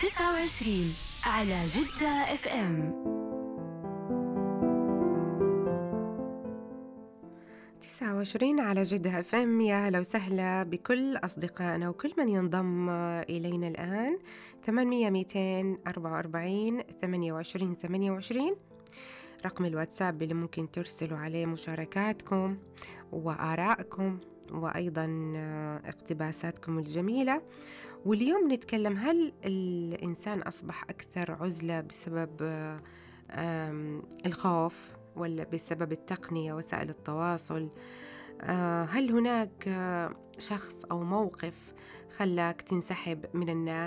29 على جدة اف ام. 29 على جدة اف ام. يا هلا وسهلا بكل أصدقائنا وكل من ينضم إلينا الآن. 800 244 28 28 رقم الواتساب اللي ممكن ترسلوا عليه مشاركاتكم وآرائكم وأيضا اقتباساتكم الجميلة. واليوم نتكلم: هل الإنسان أصبح أكثر عزلة بسبب الخوف ولا بسبب التقنية وسائل التواصل؟ هل هناك شخص أو موقف خلاك تنسحب من الناس